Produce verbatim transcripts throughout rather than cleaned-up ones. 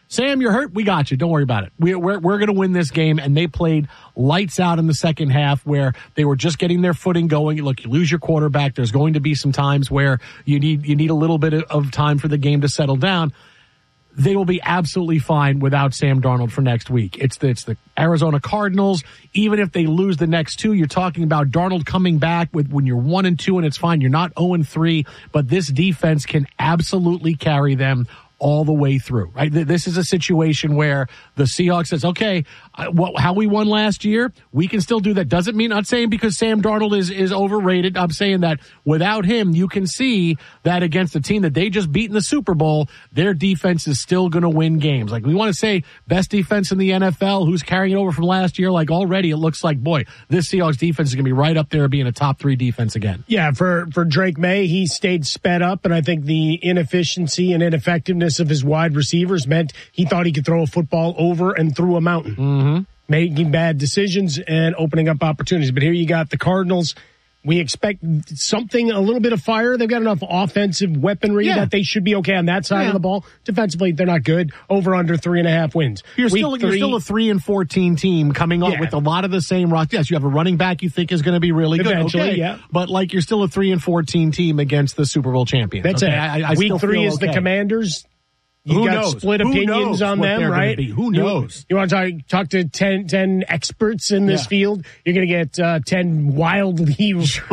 Sam, you're hurt. We got you. Don't worry about it. We, we're we're going to win this game. And they played lights out in the second half where they were just getting their footing going. Look, you lose your quarterback. There's going to be some times where you need you need a little bit of time for the game to settle down. They will be absolutely fine without Sam Darnold for next week. It's the, it's the Arizona Cardinals. Even if they lose the next two, you're talking about Darnold coming back with when you're one and two, and it's fine. You're not zero and three, but this defense can absolutely carry them all the way through, right? This is a situation where the Seahawks says, okay, what, how we won last year, we can still do that. Doesn't mean, not saying because Sam Darnold is, is overrated. I'm saying that without him, you can see that against a team that they just beat in the Super Bowl, their defense is still going to win games. Like we want to say best defense in the N F L, who's carrying it over from last year. Like already it looks like, boy, this Seahawks defense is going to be right up there being a top three defense again. Yeah, for, for Drake May, he stayed sped up, and I think the inefficiency and ineffectiveness of his wide receivers meant he thought he could throw a football over and through a mountain, mm-hmm. making bad decisions and opening up opportunities. But here you got the Cardinals. We expect something, a little bit of fire. They've got enough offensive weaponry yeah. that they should be okay on that side yeah. of the ball. Defensively, they're not good. Over under three and a half wins. You're still Week you're three, still a three and fourteen team coming up yeah. with a lot of the same roster. Yes, you have a running back you think is going to be really good. Eventually, okay. yeah. But like you're still a three and fourteen team against the Super Bowl champions. That's okay? it. I, I Week still three feel is okay. the Commanders. You Who got knows? split Who opinions knows on what them, they're right? Be? Who knows? You, you want to talk, talk to ten, ten experts in this yeah. field? You're going to get uh, ten wildly,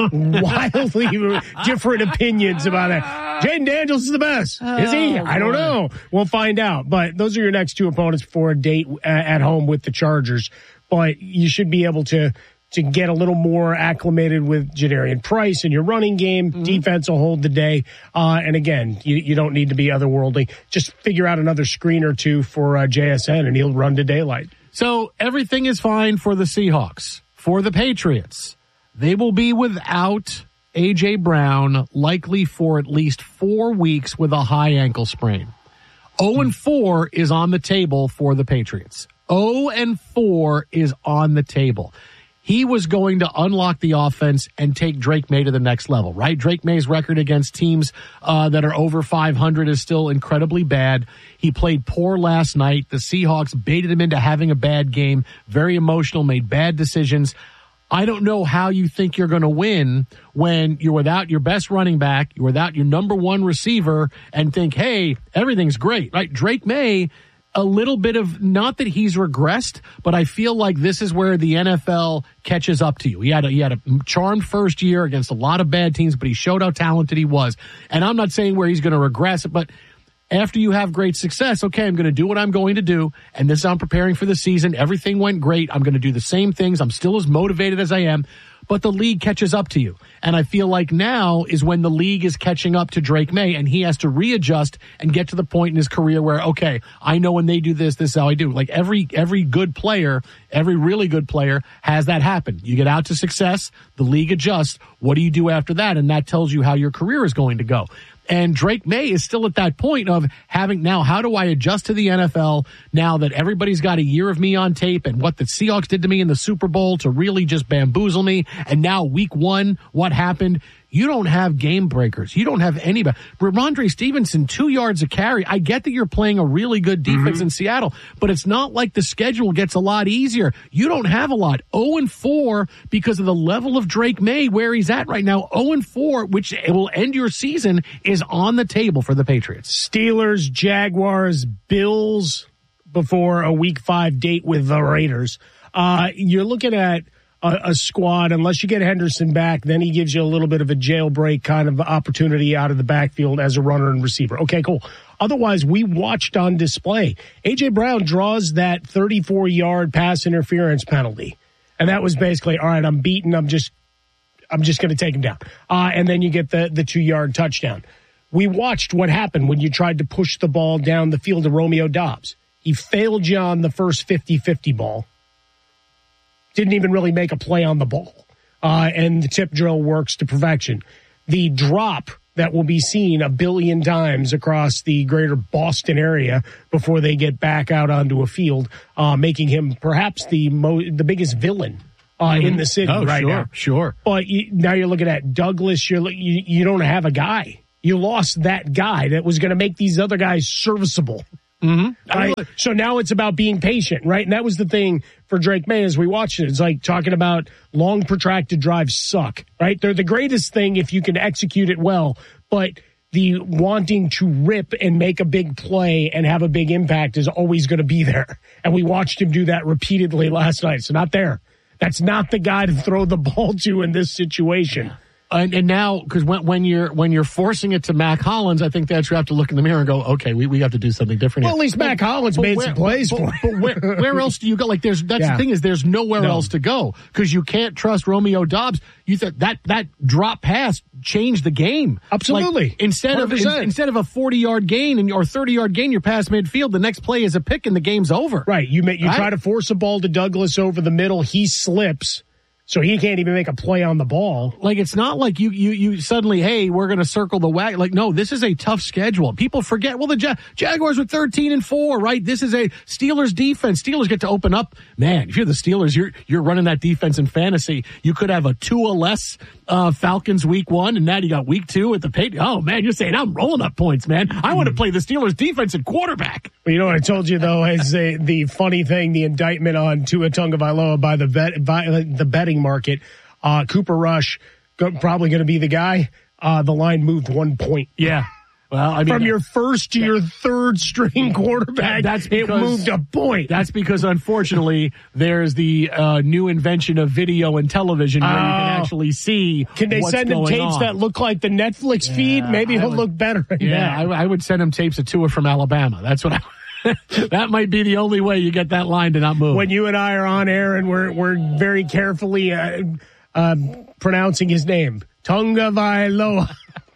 wildly different opinions about it. Jaden Daniels is the best. Oh, is he? I don't boy. know. We'll find out. But those are your next two opponents for a date uh, at home with the Chargers. But you should be able to to get a little more acclimated with Jadarian Price in your running game. Mm-hmm. Defense will hold the day. Uh, and again, you, you don't need to be otherworldly. Just figure out another screen or two for uh, J S N, and he'll run to daylight. So everything is fine for the Seahawks. For the Patriots, they will be without A J. Brown, likely for at least four weeks with a high ankle sprain. oh and four is on the table for the Patriots. oh and four is on the table. He was going to unlock the offense and take Drake May to the next level, right? Drake May's record against teams uh, that are over five hundred is still incredibly bad. He played poor last night. The Seahawks baited him into having a bad game, very emotional, made bad decisions. I don't know how you think you're going to win when you're without your best running back, you're without your number one receiver, and think, hey, everything's great, right? Drake May, a little bit of, not that he's regressed, but I feel like this is where the N F L catches up to you. He had a, he had a charmed first year against a lot of bad teams, but he showed how talented he was. And I'm not saying where he's going to regress, but after you have great success, okay, I'm going to do what I'm going to do, and this I'm preparing for the season. Everything went great. I'm going to do the same things. I'm still as motivated as I am, but the league catches up to you. And I feel like now is when the league is catching up to Drake May, and he has to readjust and get to the point in his career where, okay, I know when they do this, this is how I do. Like every every good player, every really good player has that happen. You get out to success, the league adjusts. What do you do after that? And that tells you how your career is going to go. And Drake May is still at that point of having, now, how do I adjust to the N F L now that everybody's got a year of me on tape and what the Seahawks did to me in the Super Bowl to really just bamboozle me. And now week one, what happened? You don't have game breakers. You don't have anybody. Ramondre Stevenson, two yards a carry. I get that you're playing a really good defense mm-hmm. in Seattle, but it's not like the schedule gets a lot easier. You don't have a lot. oh and four because of the level of Drake May where he's at right now. oh and four, which will end your season, is on the table for the Patriots. Steelers, Jaguars, Bills before a week five date with the Raiders. Uh, you're looking at A, a squad, unless you get Henderson back, then he gives you a little bit of a jailbreak kind of opportunity out of the backfield as a runner and receiver. Okay, cool. Otherwise, we watched on display. A J. Brown draws that thirty-four-yard pass interference penalty. And that was basically, all right, I'm beaten. I'm just I'm just going to take him down. Uh, and then you get the, the two-yard touchdown. We watched what happened when you tried to push the ball down the field to Romeo Doubs. He failed you on the first fifty-fifty ball. Didn't even really make a play on the ball. Uh, and the tip drill works to perfection. The drop that will be seen a billion times across the greater Boston area before they get back out onto a field, uh, making him perhaps the mo- the biggest villain uh, mm-hmm. in the city oh, right sure, now. Sure, But you, now you're looking at Douglas. You're you, you don't have a guy. You lost that guy that was going to make these other guys serviceable. Mm-hmm. Right? Really, so now it's about being patient, right? And that was the thing for Drake May as we watched it. It's like talking about long, protracted drives suck, right? They're the greatest thing if you can execute it well, but the wanting to rip and make a big play and have a big impact is always going to be there. And we watched him do that repeatedly last night. So not there. That's not the guy to throw the ball to in this situation. And, and now, because when, when you're when you're forcing it to Mac Hollins, I think that you have to look in the mirror and go, okay, we, we have to do something different. Well, here. at least Mac Hollins made where, some plays but, for him. But where, where else do you go? Like, there's that's yeah. the thing is, there's nowhere no. else to go because you can't trust Romeo Doubs. You thought that that drop pass changed the game. Absolutely. Like, instead of in, instead of a forty yard gain and or thirty yard gain, you're past midfield. The next play is a pick and the game's over. Right. You may, you right? try to force a ball to Douglas over the middle. He slips. So he can't even make a play on the ball. Like, it's not like you you you suddenly, hey, we're going to circle the wagon. Like, no, this is a tough schedule. People forget, well, the Ja- Jaguars were thirteen and four, right? This is a Steelers defense. Steelers get to open up. Man, if you're the Steelers, you're you're running that defense in fantasy. You could have a Tua less uh, Falcons week one, and now you got week two at the pay. Oh, man, you're saying I'm rolling up points, man. I want to play the Steelers defense at quarterback. Well, you know what I told you, though, is a, the funny thing, the indictment on Tua Tagovailoa by the vet, by the betting market. Uh, Cooper Rush go, probably going to be the guy. Uh, the line moved one point. Yeah. Well, I mean, from your first to your third string quarterback, that, that's because, it moved a point. That's because, unfortunately, there's the uh, new invention of video and television where uh, you can actually see. Can they what's send him tapes on. that look like the Netflix yeah, feed? Maybe I he'll would, look better. Yeah, I, I would send him tapes of Tua from Alabama. That's what I. That might be the only way you get that line to not move. When you and I are on air and we're we're very carefully uh, uh, pronouncing his name, Tagovailoa.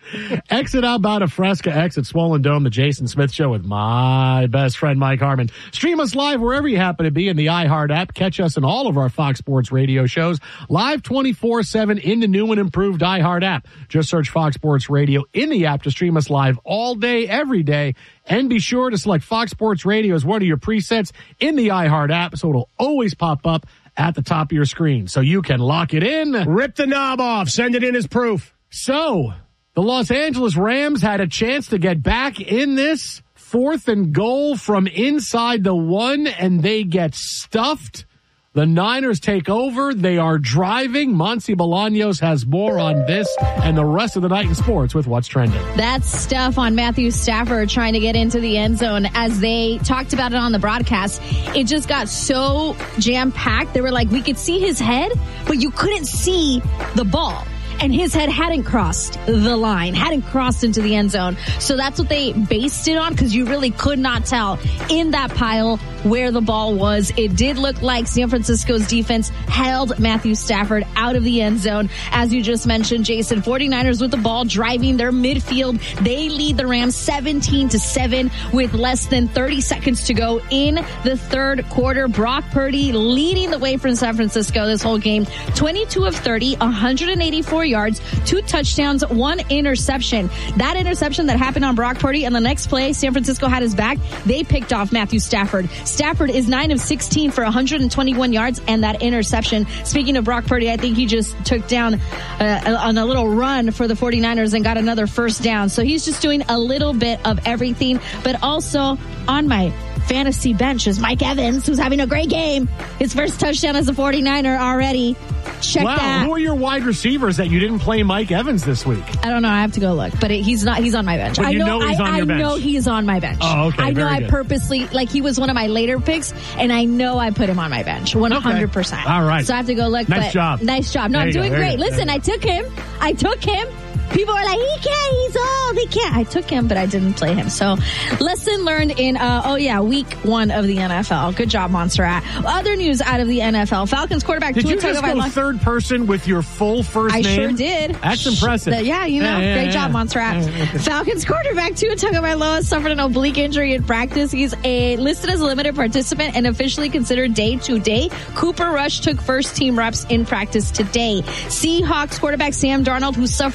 Exit out about a Fresca, exit Swollen Dome, the Jason Smith Show with my best friend Mike Harmon. Stream us live wherever you happen to be in the iHeart app. Catch us in all of our Fox Sports radio shows live twenty-four seven in the new and improved iHeart app. Just search Fox Sports Radio in the app to stream us live all day, every day. And be sure to select Fox Sports Radio as one of your presets in the iHeart app so it'll always pop up at the top of your screen. So you can lock it in. Rip the knob off. Send it in as proof. So the Los Angeles Rams had a chance to get back in this fourth and goal from inside the one, and they get stuffed. The Niners take over. They are driving. Monty Bolaños has more on this and the rest of the night in sports with What's Trending. That stuff on Matthew Stafford trying to get into the end zone. As they talked about it on the broadcast, it just got so jam-packed. They were like, we could see his head, but you couldn't see the ball. And his head hadn't crossed the line, hadn't crossed into the end zone. So that's what they based it on, because you really could not tell in that pile where the ball was. It did look like San Francisco's defense held Matthew Stafford out of the end zone. As you just mentioned, Jason, 49ers with the ball driving their midfield. They lead the Rams seventeen to seven with less than thirty seconds to go in the third quarter. Brock Purdy leading the way from San Francisco this whole game. twenty-two of thirty, one hundred eighty-four yards, two touchdowns, one interception. That interception that happened on Brock Purdy, and the next play, San Francisco had his back. They picked off Matthew Stafford. Stafford is nine of sixteen for one hundred twenty-one yards and that interception. Speaking of Brock Purdy, I think he just took down uh, on a little run for the 49ers and got another first down. So he's just doing a little bit of everything. But also on my fantasy bench is Mike Evans, who's having a great game. His first touchdown as a 49er already. Check wow, that. Who are your wide receivers that you didn't play Mike Evans this week? I don't know. I have to go look, but it, he's not. He's on my bench. But I you know. know he's I, on your I bench. know he's on my bench. Oh, okay. I know. Very I good. purposely like he was one of my later picks, and I know I put him on my bench, one hundred percent. All right. So I have to go look. Nice but job. Nice job. No, there I'm doing go, great. Listen, I took him. I took him. People are like, he can't, he's old, he can't. I took him, but I didn't play him. So, lesson learned in, uh, oh yeah, week one of the N F L. Good job, Montserrat. Other news out of the N F L. Falcons quarterback Did Tua you just go Tagovailoa. third person with your full first I name? sure did. That's impressive. Sh- yeah, you know, yeah, yeah, great yeah. job, Montserrat. Falcons quarterback Tua Tagovailoa suffered an oblique injury in practice. He's a, listed as a limited participant and officially considered day to day. Cooper Rush took first team reps in practice today. Seahawks quarterback Sam Darnold, who suffered a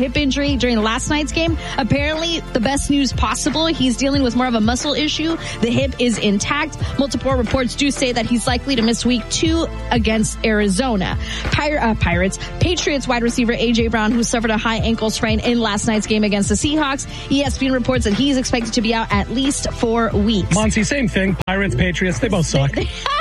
hip injury during last night's game. Apparently, the best news possible, he's dealing with more of a muscle issue. The hip is intact. Multiple reports do say that he's likely to miss week two against Arizona. Pir- uh, Pirates, Patriots wide receiver A J Brown, who suffered a high ankle sprain in last night's game against the Seahawks. E S P N reports that he's expected to be out at least four weeks. Monty, same thing. Pirates, Patriots, they both suck.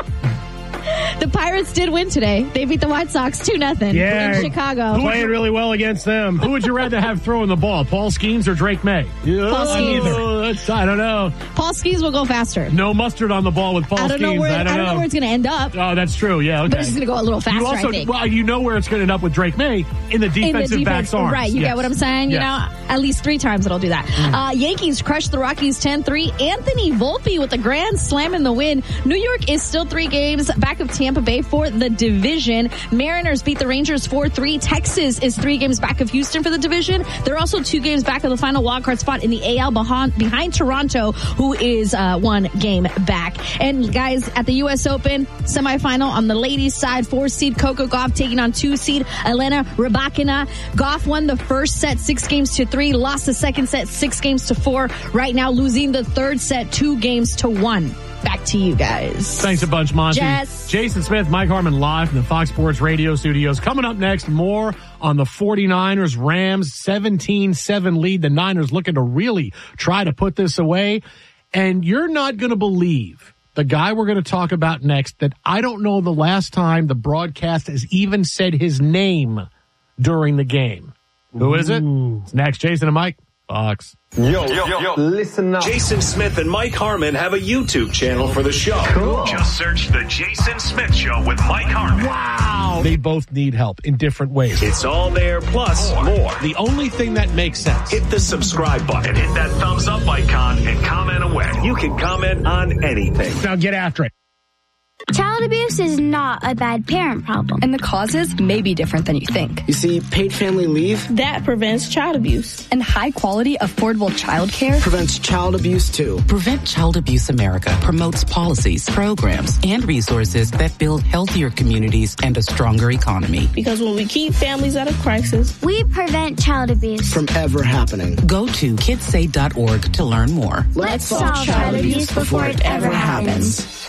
The Pirates did win today. They beat the White Sox two nothing yeah, in Chicago. Playing really well against them. Who would you rather have throwing the ball, Paul Skeens or Drake May? Paul Skeens. Oh, that's, I don't know. Paul Skeens will go faster. No mustard on the ball with Paul I don't Skeens. know where, I don't, I don't know. know where it's going to end up. Oh, that's true. Yeah, okay. But it's going to go a little faster, you also, I think. Well, you know where it's going to end up with Drake May in the defensive in the defense, back's arms. Right, you yes. get what I'm saying? You yes. know, at least three times it'll do that. Mm. Uh, Yankees crushed the Rockies ten three. Anthony Volpe with a grand slam in the win. New York is still three games back of Tampa Bay for the division. Mariners beat the Rangers four three. Texas is three games back of Houston for the division. They're also two games back of the final wildcard spot in the A L behind, behind Toronto, who is uh, one game back. And guys, at the U S Open semifinal on the ladies side, four seed Coco Gauff taking on two seed Elena Rybakina. Gauff won the first set six games to three, lost the second set six games to four. Right now losing the third set two games to one. Back to you guys. Thanks a bunch, Monty. Jess. Jason Smith, Mike Harmon live from the Fox Sports Radio studios. Coming up next, more on the 49ers. Rams seventeen seven lead. The Niners looking to really try to put this away. And you're not going to believe the guy we're going to talk about next that I don't know the last time the broadcast has even said his name during the game. Who is it? It's next. Jason and Mike. Fox. Yo, yo, yo, listen up. Jason Smith and Mike Harmon have a YouTube channel for the show. Cool. Just search The Jason Smith Show with Mike Harmon. Wow. They both need help in different ways. It's all there, plus more. more. The only thing that makes sense. Hit the subscribe button. Hit that thumbs up icon and comment away. You can comment on anything. Now get after it. Child abuse is not a bad parent problem. And the causes may be different than you think. You see, paid family leave that prevents child abuse. And high quality, affordable child care prevents child abuse too. Prevent Child Abuse America promotes policies, programs, and resources that build healthier communities and a stronger economy. Because when we keep families out of crisis, we prevent child abuse from ever happening. Go to kids say dot org to learn more. Let's, Let's solve child, child abuse before it ever happens. happens.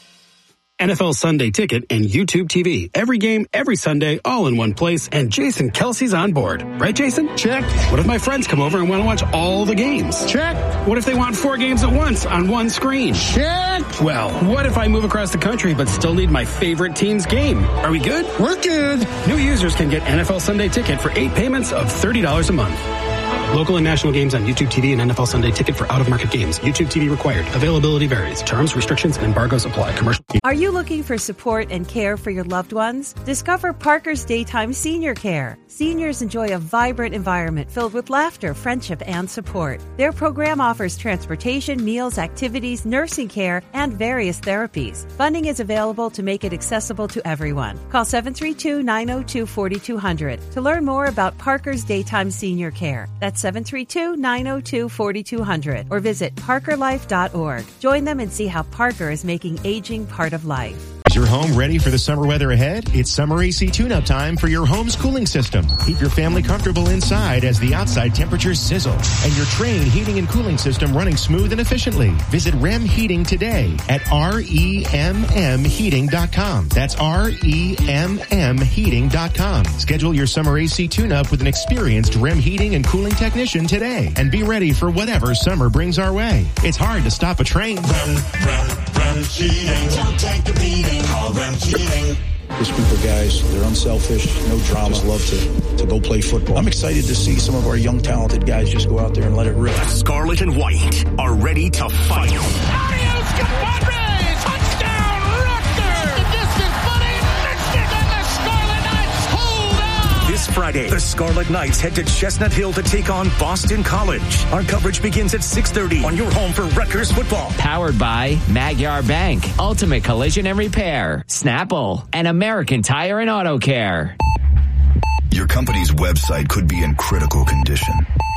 N F L Sunday Ticket and YouTube T V. Every game, every Sunday, all in one place. And Jason Kelsey's on board. Right, Jason? Check. What if my friends come over and want to watch all the games? Check. What if they want four games at once on one screen? Check. Well, what if I move across the country but still need my favorite team's game? Are we good? We're good. New users can get N F L Sunday Ticket for eight payments of thirty dollars a month. Local and national games on YouTube T V and N F L Sunday Ticket for out-of-market games. YouTube T V required. Availability varies. Terms, restrictions, and embargoes apply. Commercial. Are you looking for support and care for your loved ones? Discover Parker's Daytime Senior Care. Seniors enjoy a vibrant environment filled with laughter, friendship, and support. Their program offers transportation, meals, activities, nursing care, and various therapies. Funding is available to make it accessible to everyone. Call seven three two, nine zero two, four two zero zero to learn more about Parker's Daytime Senior Care. That's seven three two, nine zero two, four two zero zero or visit parker life dot org. Join them and see how Parker is making aging part of life. Is your home ready for the summer weather ahead? It's summer A C tune-up time for your home's cooling system. Keep your family comfortable inside as the outside temperatures sizzle and your Trane heating and cooling system running smooth and efficiently. Visit R E M Heating today at R E M M heating dot com. That's R E M M heating dot com. Schedule your summer A C tune-up with an experienced R E M heating and cooling technician today and be ready for whatever summer brings our way. It's hard to stop a train. R E M, R E M, R E M Heating. Don't take the beating. Call R E M Heating. This group of guys, they're unselfish, no drama, just love to, to go play football. I'm excited to see some of our young, talented guys just go out there and let it rip. The Scarlet and White are ready to fight. Adios, compadre! Touchdown, Rutgers! The distant footy missed it, and the Scarlet Knights hold on! This Friday, the Scarlet Knights head to Chestnut Hill to take on Boston College. Our coverage begins at six thirty on your home for Rutgers football. Powered by Magyar Bank, Ultimate Collision and Repair, Snapple, and American Tire and Auto Care. Your company's website could be in critical condition.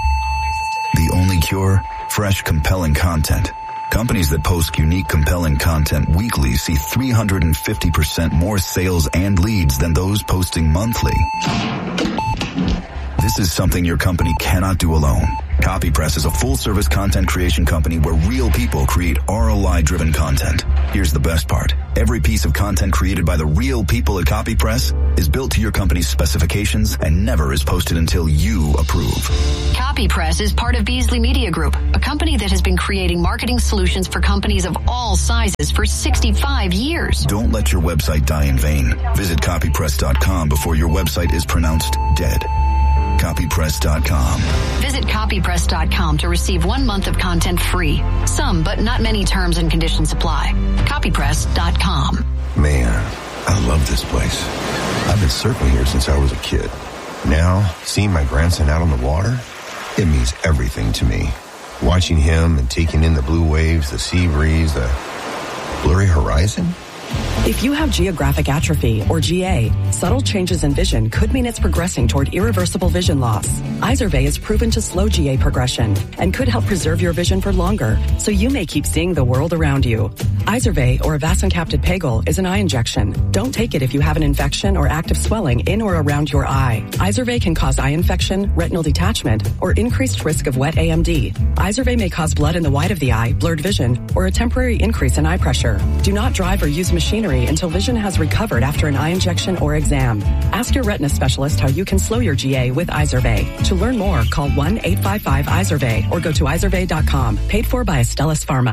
The only cure? Fresh, compelling content. Companies that post unique, compelling content weekly see three hundred fifty percent more sales and leads than those posting monthly. This This is something your company cannot do alone. CopyPress is a full-service content creation company where real people create R O I-driven content. Here's the best part. Every piece of content created by the real people at CopyPress is built to your company's specifications and never is posted until you approve. CopyPress is part of Beasley Media Group, a company that has been creating marketing solutions for companies of all sizes for sixty-five years. Don't let your website die in vain. Visit copypress dot com before your website is pronounced dead. copypress dot com. Visit copypress dot com to receive one month of content free. Some, but not many terms and conditions apply. copypress dot com. Man, I love this place. I've been surfing here since I was a kid. Now, seeing my grandson out on the water, it means everything to me. Watching him and taking in the blue waves, the sea breeze, the blurry horizon. If you have geographic atrophy, or G A, subtle changes in vision could mean it's progressing toward irreversible vision loss. Izervay is proven to slow G A progression and could help preserve your vision for longer, so you may keep seeing the world around you. Izervay, or avacincaptad pegol, is an eye injection. Don't take it if you have an infection or active swelling in or around your eye. Izervay can cause eye infection, retinal detachment, or increased risk of wet A M D. Izervay may cause blood in the white of the eye, blurred vision, or a temporary increase in eye pressure. Do not drive or use machinery until vision has recovered after an eye injection or exam. Ask your retina specialist how you can slow your G A with Izervay. To learn more, call one eight five five Izervay or go to izervay dot com. Paid for by Astellas Pharma.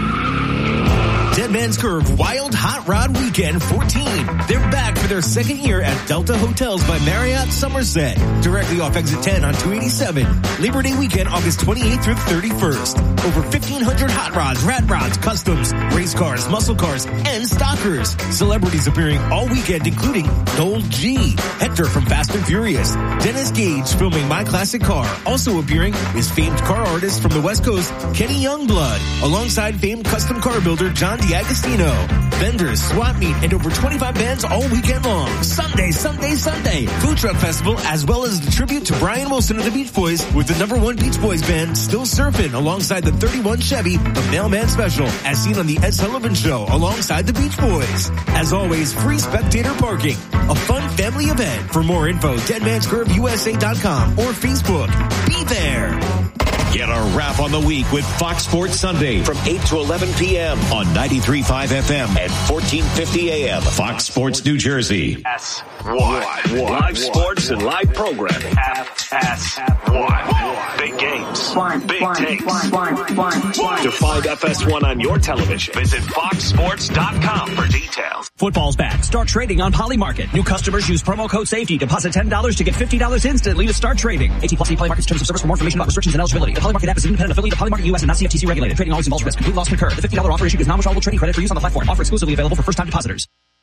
Dead Man's Curve Wild Hot Rod Weekend fourteen. They're back for their second year at Delta Hotels by Marriott Somerset, directly off exit ten on two eighty-seven. Labor Day weekend, August twenty-eighth through thirty-first. Over fifteen hundred hot rods, rat rods, customs, race cars, muscle cars, and stockers. Celebrities appearing all weekend, including Noel G, Hector from Fast and Furious, Dennis Gage filming My Classic Car. Also appearing is famed car artist from the West Coast, Kenny Youngblood, alongside famed custom car builder John D'Agostino. Vendors, swap meet, and over twenty-five bands all weekend long. Sunday, Sunday, Sunday. Food Truck Festival, as well as the tribute to Brian Wilson of the Beach Boys with the number one Beach Boys band Still Surfing alongside the thirty-one Chevy, the Mailman Special, as seen on the Ed Sullivan Show alongside the Beach Boys. As always, free spectator parking. A fun family event. For more info, dead mans curve U S A dot com or Facebook. Be there. Get a wrap on the week with Fox Sports Sunday from eight to eleven p.m. on ninety-three point five F M and fourteen fifty A M. Fox Sports New Jersey. S one. Live sports and live programming. F S one. Big games. One, Big one, takes. one, one, one, one. To find F S one on your television, visit fox sports dot com for details. Football's back. Start trading on Polymarket. New customers use promo code SAFETY. Deposit ten dollars to get fifty dollars instantly to start trading. eighteen plus Polymarket's terms of service. For more information about restrictions and eligibility. The Polymarket app is an independent affiliate of Polymarket U S and not C F T C regulated. Trading always involves risk. Complete loss can occur. The fifty dollars offer issued is non-withdrawable trading credit for use on the platform. Offer exclusively available for first-time depositors.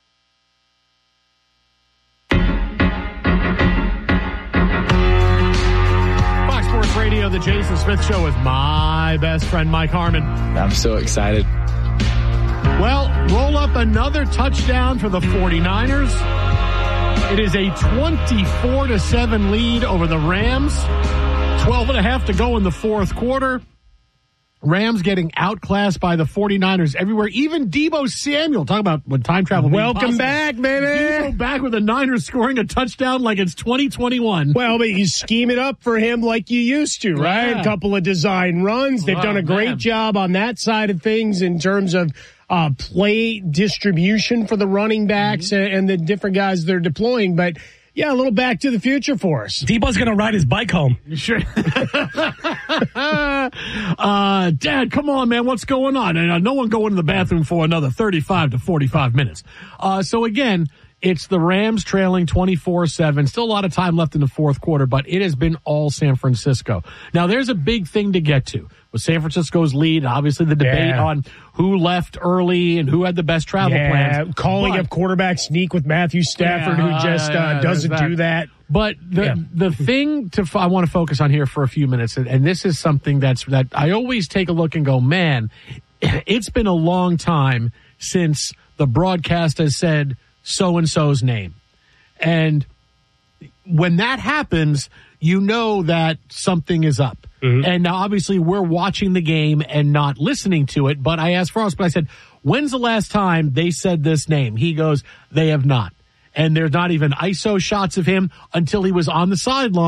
Fox Sports Radio, the Jason Smith Show with my best friend, Mike Harmon. I'm so excited. Well, roll up another touchdown for the forty-niners. It is a twenty-four to seven lead over the Rams. twelve and a half to go in the fourth quarter. Rams getting outclassed by the forty-niners everywhere. Even Deebo Samuel, talk about when time travel. Welcome back, baby. Deebo back with the Niners scoring a touchdown like it's twenty twenty-one. Well, but you scheme it up for him like you used to, right? Yeah. A couple of design runs. They've Oh, done a great man. job on that side of things in terms of uh, play distribution for the running backs Mm-hmm. and, and the different guys they're deploying. But yeah, a little back to the future for us. Deebo's going to ride his bike home. Sure. uh, Dad, come on, man. What's going on? And uh, no one going to the bathroom for another thirty-five to forty-five minutes. Uh, so again, it's the Rams trailing twenty-four seven. Still a lot of time left in the fourth quarter, but it has been all San Francisco. Now, there's a big thing to get to with San Francisco's lead. Obviously, the debate Yeah. on who left early and who had the best travel yeah, plans. calling But- up quarterback sneak with Matthew Stafford, Yeah, who just uh, yeah, doesn't there's that. do that. But the Yeah. the thing to f- I want to focus on here for a few minutes, and, and this is something that's that I always take a look and go, man, it's been a long time since the broadcast has said so and so's name, and when that happens, you know that something is up. Mm-hmm. And now, obviously, we're watching the game and not listening to it. But I asked Frost, but I said, when's the last time they said this name? He goes, they have not. And there's not even I S O shots of him until he was on the sideline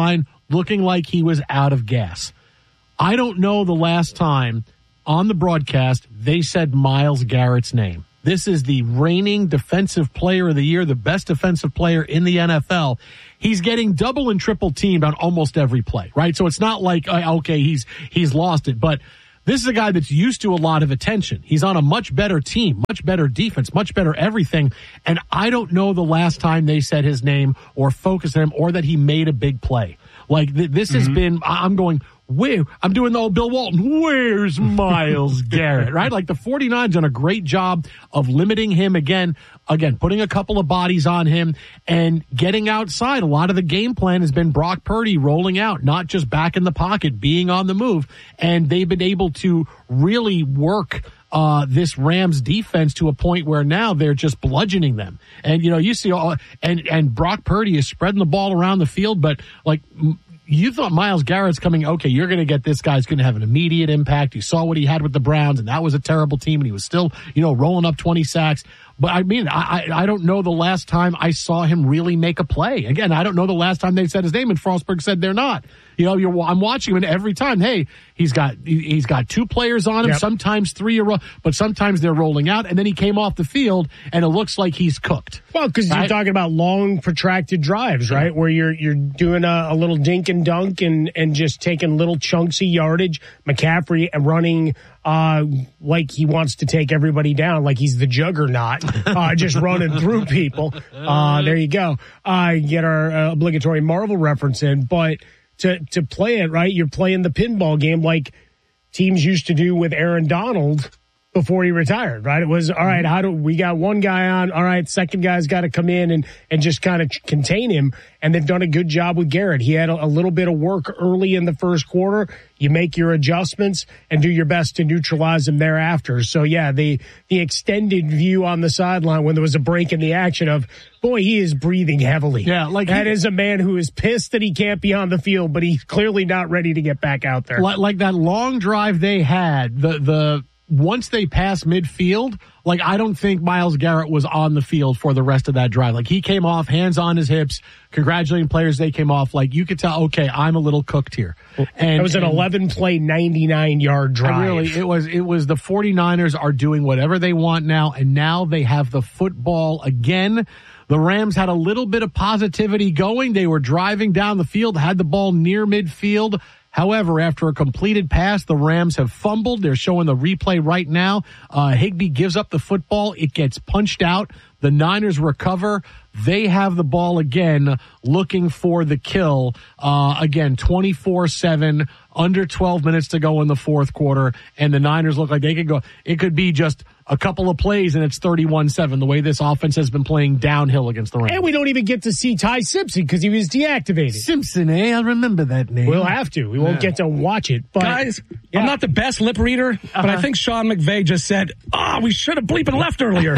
looking like he was out of gas. I don't know the last time on the broadcast they said Myles Garrett's name. This is the reigning defensive player of the year, the best defensive player in the N F L. He's getting double and triple teamed on almost every play, right? So it's not like, uh, okay, he's he's lost it, but this is a guy that's used to a lot of attention. He's on a much better team, much better defense, much better everything. And I don't know the last time they said his name or focused on him or that he made a big play. Like th- this mm-hmm. has been, I'm going, where? I'm doing the old Bill Walton. Where's Myles Garrett? Right? Like the 49ers done a great job of limiting him again, again, putting a couple of bodies on him and getting outside. A lot of the game plan has been Brock Purdy rolling out, not just back in the pocket, being on the move. And they've been able to really work uh, this Rams defense to a point where now they're just bludgeoning them. And, you know, you see all, and, and Brock Purdy is spreading the ball around the field, but like, you thought Myles Garrett's coming, okay, you're going to get this guy's going to have an immediate impact. You saw what he had with the Browns, and that was a terrible team, and he was still, you know, rolling up twenty sacks. But, I mean, I, I don't know the last time I saw him really make a play. Again, I don't know the last time they said his name, and Frostberg said they're not. You know, you're, I'm watching him, and every time, hey, he's got he's got two players on him, yep. sometimes three, are, but sometimes they're rolling out, and then he came off the field, and it looks like he's cooked. Well, because right? you're talking about long, protracted drives, right, where you're you're doing a, a little dink and dunk and, and just taking little chunks of yardage. McCaffrey and running uh, like he wants to take everybody down, like he's the juggernaut, uh, just running through people. Uh, there you go. Uh, get our uh, obligatory Marvel reference in, but to to play it right, you're playing the pinball game like teams used to do with Aaron Donald before he retired, right? It was, all right, how do we got one guy on, all right, second guy's got to come in and, and just kind of contain him, and they've done a good job with Garrett. He had a, a little bit of work early in the first quarter. You make your adjustments and do your best to neutralize him thereafter. So, yeah, the the extended view on the sideline when there was a break in the action of, boy, he is breathing heavily. Yeah, like that he, is a man who is pissed that he can't be on the field, but he's clearly not ready to get back out there. Like, like that long drive they had, the the once they passed midfield, like I don't think Myles Garrett was on the field for the rest of that drive. Like he came off, hands on his hips, congratulating players. They came off like you could tell, okay, I'm a little cooked here. And it was an eleven play, ninety-nine yard drive. Really, it was, it was the 49ers are doing whatever they want now. And now they have the football again. The Rams had a little bit of positivity going. They were driving down the field, had the ball near midfield. However, after a completed pass, the Rams have fumbled. They're showing the replay right now. Uh, Higbee gives up the football. It gets punched out. The Niners recover. They have the ball again, looking for the kill. Uh, again, twenty-four seven, under twelve minutes to go in the fourth quarter. And the Niners look like they could go. It could be just a couple of plays and it's thirty-one seven, the way this offense has been playing downhill against the Rams. And we don't even get to see Ty Simpson because he was deactivated. Simpson, eh? I'll remember that name. We'll have to. We won't yeah. get to watch it. But Guys, yeah. I'm not the best lip reader, but uh-huh. I think Sean McVay just said, oh, we should have bleeping left earlier.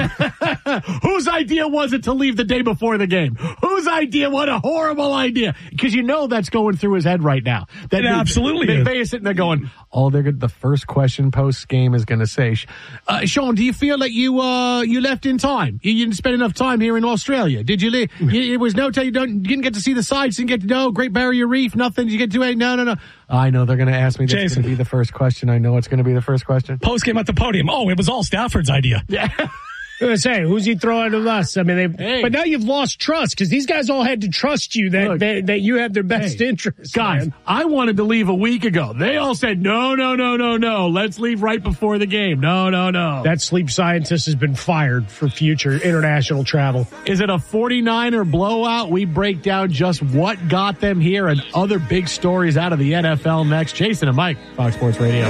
Whose idea was it to leave the day before the game? Whose idea? What a horrible idea. Because you know that's going through his head right now. That it absolutely McVay is sitting there going, oh, they're good. The first question post-game is going to say, uh, Sean, do you feel like you uh, you left in time? You, you didn't spend enough time here in Australia. Did you leave? You, it was no tell you don't you didn't get to see the sights, didn't get to know Great Barrier Reef, nothing. Did you get to it? No, no, no. I know they're going to ask me. That's Jason, going to be the first question. I know it's going to be the first question. Post-game at the podium. Oh, it was all Stafford's idea. Yeah. I was gonna say, who's he throwing to us? I mean, they, hey. but now you've lost trust because these guys all had to trust you that Look, that, that you have their best hey, interests. Guys, man. I wanted to leave a week ago. They all said, no, no, no, no, no. Let's leave right before the game. No, no, no. That sleep scientist has been fired for future international travel. Is it a 49er blowout? We break down just what got them here and other big stories out of the N F L next. Jason and Mike, Fox Sports Radio.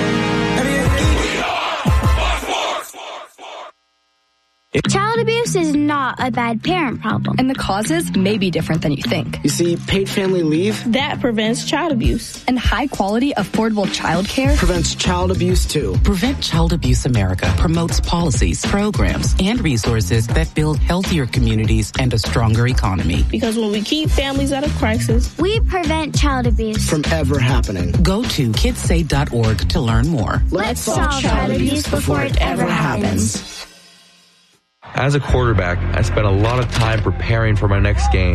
Child abuse is not a bad parent problem. And the causes may be different than you think. You see, paid family leave that prevents child abuse. And high quality, affordable child care prevents child abuse too. Prevent Child Abuse America promotes policies, programs, and resources that build healthier communities and a stronger economy. Because when we keep families out of crisis, we prevent child abuse from ever happening. Go to kids save dot org to learn more. Let's, Let's solve child abuse before it ever happens. As a quarterback, I spent a lot of time preparing for my next game.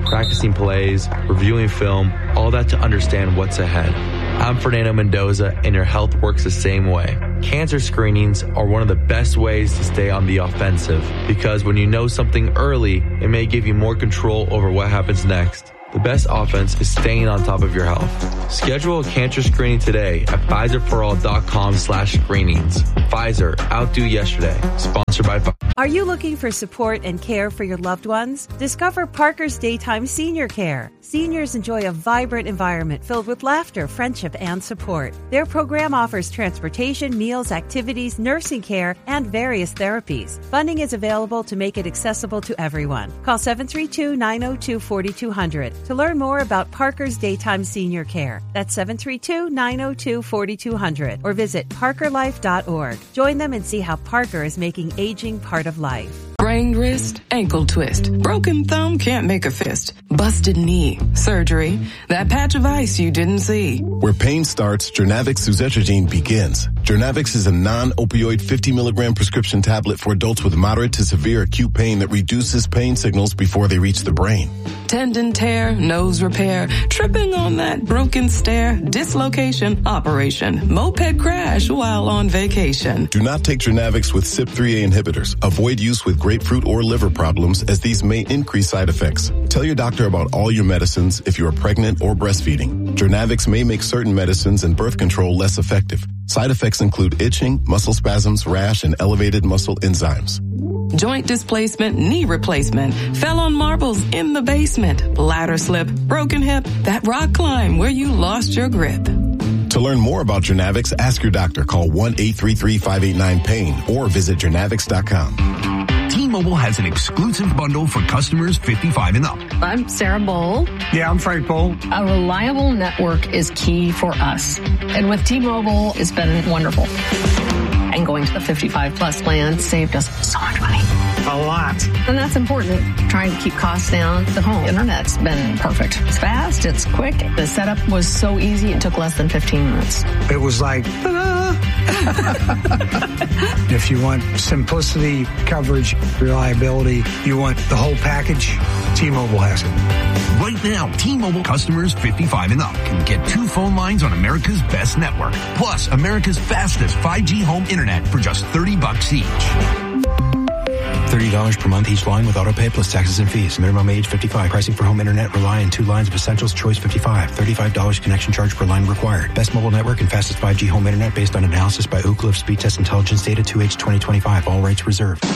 practicing plays, reviewing film, all that to understand what's ahead. I'm Fernando Mendoza, and your health works the same way. Cancer screenings are one of the best ways to stay on the offensive, because when you know something early, it may give you more control over what happens next. The best offense is staying on top of your health. Schedule a cancer screening today at Pfizerforall.com slash screenings. Pfizer, outdo yesterday. Sponsored by Pfizer. Are you looking for support and care for your loved ones? Discover Parker's Daytime Senior Care. Seniors enjoy a vibrant environment filled with laughter, friendship, and support. Their program offers transportation, meals, activities, nursing care, and various therapies. Funding is available to make it accessible to everyone. Call seven three two, nine zero two, four two zero zero to learn more about Parker's Daytime Senior Care. That's seven three two, nine zero two, four two zero zero or visit parker life dot org. Join them and see how Parker is making aging part of life. Sprained wrist, ankle twist, broken thumb, can't make a fist, busted knee, surgery, that patch of ice you didn't see. Where pain starts, Jernavix suzetrigine begins. Jernavix is a non-opioid fifty milligram prescription tablet for adults with moderate to severe acute pain that reduces pain signals before they reach the brain. Tendon tear, nose repair, tripping on that broken stair, dislocation, operation, moped crash while on vacation. Do not take Jernavix with C Y P three A inhibitors. Avoid use with grapefruit or liver problems, as these may increase side effects. Tell your doctor about all your medicines if you are pregnant or breastfeeding. Jernavix may make certain medicines and birth control less effective. Side effects include itching, muscle spasms, rash, and elevated muscle enzymes. Joint displacement, knee replacement, fell on marbles in the basement, ladder slip, broken hip, that rock climb where you lost your grip. To learn more about Jernavix, ask your doctor. Call one eight three three, five eight nine, pain or visit Jernavix dot com. T-Mobile has an exclusive bundle for customers fifty-five and up. I'm Sarah Bowl. Yeah, I'm Frank Bowl. A reliable network is key for us. And with T-Mobile, it's been wonderful. And going to the fifty-five plus plan saved us so much money. A lot. And that's important. Trying to keep costs down. The home internet's been perfect. It's fast. It's quick. The setup was so easy. It took less than fifteen minutes. It was like, if you want simplicity, coverage, reliability, you want the whole package, T-Mobile has it. Right now, T-Mobile customers fifty-five and up can get two phone lines on America's best network, plus America's fastest five G home internet for just thirty bucks each. thirty dollars per month each line with autopay plus taxes and fees. Minimum age fifty-five. Pricing for home internet rely on two lines of Essentials Choice fifty-five. thirty-five dollars connection charge per line required. Best mobile network and fastest five G home internet based on analysis by Ookla of Speed Test Intelligence Data two H twenty twenty-five. All rights reserved.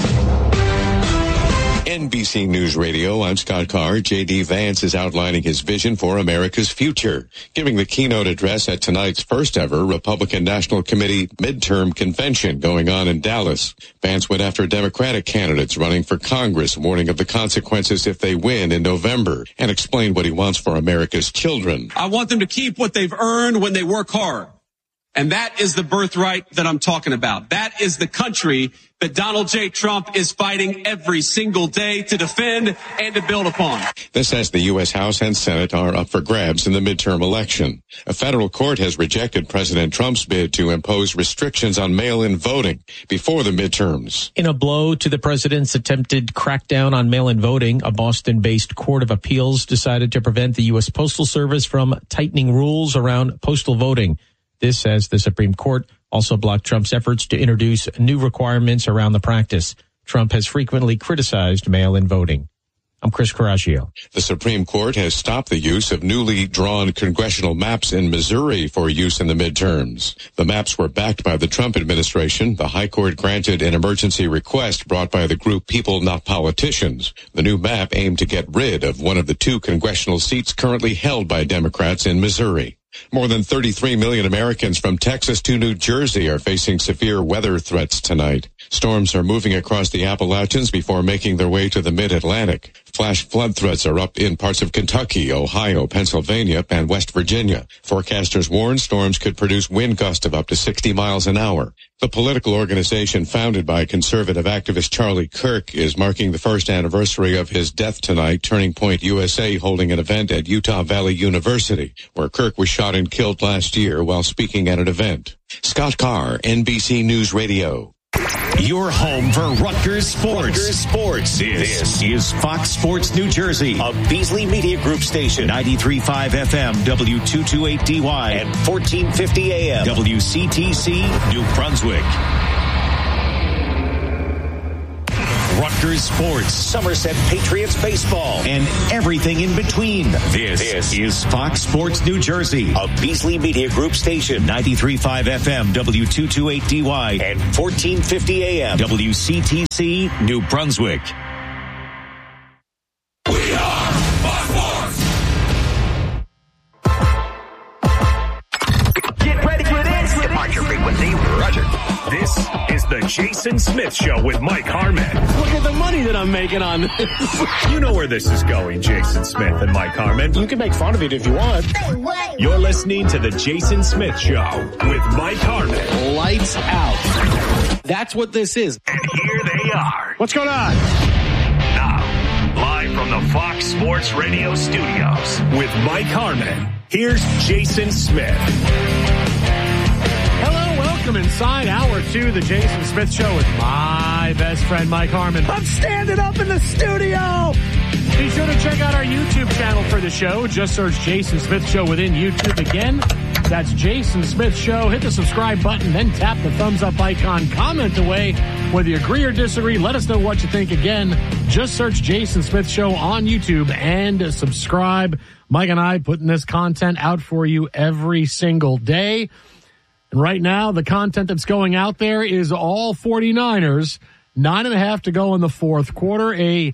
N B C News Radio, I'm Scott Carr. J D. Vance is outlining his vision for America's future, giving the keynote address at tonight's first ever Republican National Committee midterm convention going on in Dallas. Vance went after Democratic candidates running for Congress, warning of the consequences if they win in November, and explained what he wants for America's children. I want them to keep what they've earned when they work hard. And that is the birthright that I'm talking about. That is the country that Donald J. Trump is fighting every single day to defend and to build upon. This as the U S. House and Senate are up for grabs in the midterm election. A federal court has rejected President Trump's bid to impose restrictions on mail-in voting before the midterms. In a blow to the president's attempted crackdown on mail-in voting, a Boston-based court of appeals decided to prevent the U S. Postal Service from tightening rules around postal voting. This as the Supreme Court also blocked Trump's efforts to introduce new requirements around the practice. Trump has frequently criticized mail-in voting. I'm Chris Coraggio. The Supreme Court has stopped the use of newly drawn congressional maps in Missouri for use in the midterms. The maps were backed by the Trump administration. The High Court granted an emergency request brought by the group People Not Politicians. The new map aimed to get rid of one of the two congressional seats currently held by Democrats in Missouri. More than thirty-three million Americans from Texas to New Jersey are facing severe weather threats tonight. Storms are moving across the Appalachians before making their way to the mid-Atlantic. Flash flood threats are up in parts of Kentucky, Ohio, Pennsylvania, and West Virginia. Forecasters warn storms could produce wind gusts of up to sixty miles an hour. The political organization founded by conservative activist Charlie Kirk is marking the first anniversary of his death tonight. Turning Point U S A holding an event at Utah Valley University, where Kirk was shot and killed last year while speaking at an event. Scott Carr, N B C News Radio. Your home for Rutgers sports. Rutgers sports. This, this is Fox Sports New Jersey, a Beasley Media Group station. ninety-three point five F M, W two twenty-eight D Y, and fourteen fifty A M, W C T C, New Brunswick. Rutgers sports, Somerset Patriots baseball, and everything in between. This, this is Fox Sports New Jersey, a Beasley Media Group station. ninety-three point five F M, W two twenty-eight D Y, and fourteen fifty A M, W C T C, New Brunswick. We are Fox Sports. Get ready for this. Departure frequency, Roger. This is the Jason Smith Show with Mike Harmon. Look at the money that I'm making on this. You know where this is going, Jason Smith and Mike Harmon. You can make fun of it if you want. You're listening to the Jason Smith Show with Mike Harmon. Lights out. That's what this is. And here they are. What's going on? Now, live from the Fox Sports Radio studios with Mike Harmon. Here's Jason Smith. Welcome inside hour two, the Jason Smith Show with my best friend, Mike Harmon. I'm standing up in the studio. Be sure to check out our YouTube channel for the show. Just search Jason Smith Show within YouTube. Again, that's Jason Smith Show. Hit the subscribe button, then tap the thumbs up icon. Comment away whether you agree or disagree. Let us know what you think. Again, just search Jason Smith Show on YouTube and subscribe. Mike and I putting this content out for you every single day. And right now, the content that's going out there is all 49ers. Nine and a half to go in the fourth quarter. A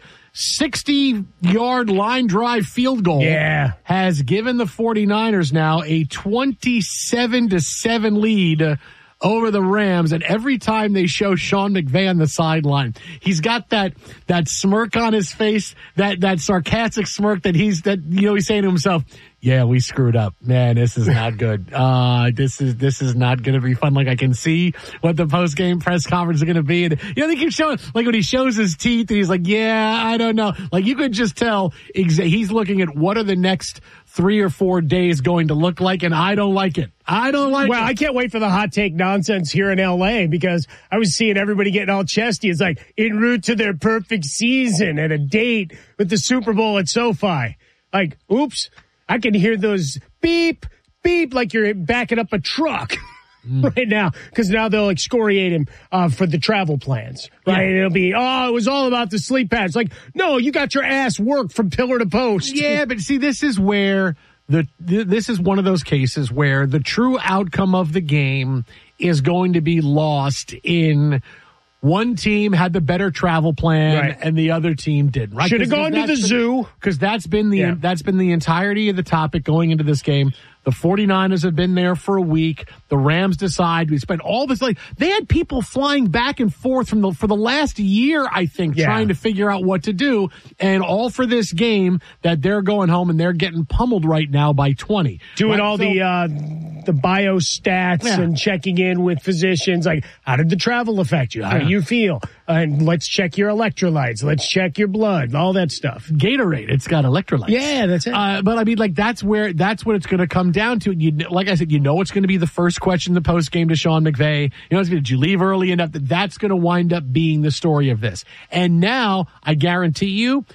sixty-yard line drive field goal yeah. has given the 49ers now a twenty-seven to seven lead over the Rams. And every time they show Sean McVay on the sideline, he's got that that smirk on his face, that that sarcastic smirk that he's that you know he's saying to himself, yeah, we screwed up. Man, this is not good. Uh, this is, this is not going to be fun. Like, I can see what the post-game press conference is going to be. And, you know, they keep showing, like, when he shows his teeth and he's like, yeah, I don't know. Like, you could just tell exa- he's looking at what are the next three or four days going to look like, and I don't like it. I don't like well, it. Well, I can't wait for the hot take nonsense here in L A because I was seeing everybody getting all chesty. It's like, en route to their perfect season and a date with the Super Bowl at SoFi. Like, oops. I can hear those beep, beep, like you're backing up a truck mm. right now, because now they'll excoriate him uh, for the travel plans, right? Yeah. It'll be, oh, it was all about the sleep pads. Like, no, you got your ass worked from pillar to post. Yeah, but see, this is where the th- this is one of those cases where the true outcome of the game is going to be lost in one team had the better travel plan right. and the other team didn't. Right? Should have gone to the been, zoo. Because that's been the yeah. that's been the entirety of the topic going into this game. The 49ers have been there for a week. The Rams decide we spent all this like they had people flying back and forth from the for the last year, I think, yeah. trying to figure out what to do, and all for this game that they're going home and they're getting pummeled right now by twenty. Doing right? all so, the uh the biostats yeah. and checking in with physicians, like how did the travel affect you? How yeah. do you feel? And let's check your electrolytes. Let's check your blood. All that stuff. Gatorade, it's got electrolytes. Yeah, that's it. Uh, but I mean, like that's where that's what it's going to come down to. You, like I said, you know, it's going to be the first question in the post game to Sean McVay. You know, it's going to, did you leave early enough? That that's going to wind up being the story of this. And now, I guarantee you,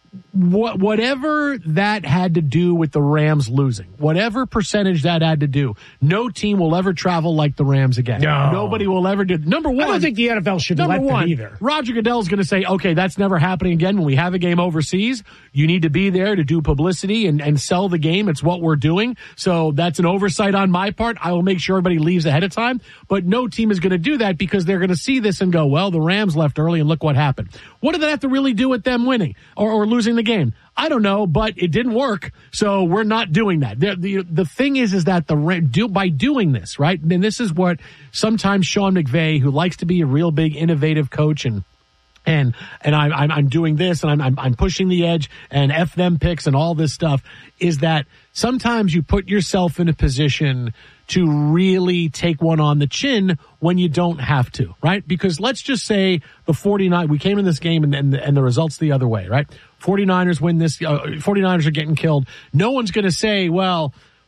what, whatever that had to do with the Rams losing, whatever percentage that had to do, no team will ever travel like the Rams again. No. Nobody will ever do. Number one, I don't think the N F L should let them one, either. Roger Goodell's going to say, okay, that's never happening again. When we have a game overseas, you need to be there to do publicity and, and sell the game. It's what we're doing. So that's an oversight on my part. I will make sure everybody leaves ahead of time. But no team is going to do that because they're going to see this and go, well, the Rams left early and look what happened. What did that have to really do with them winning or, or losing the game? I don't know, but it didn't work, so we're not doing that. The, the, the thing is, is that the do, by doing this, right, and this is what sometimes Sean McVay, who likes to be a real big innovative coach and and and I'm I'm, I'm doing this and I'm, I'm I'm pushing the edge and F them picks and all this stuff, is that sometimes you put yourself in a position to really take one on the chin when you don't have to, right? Because let's just say the 49 we came in this game and and, and the results the other way, right? 49ers win this, uh, 49ers are getting killed. No one's going to say, well,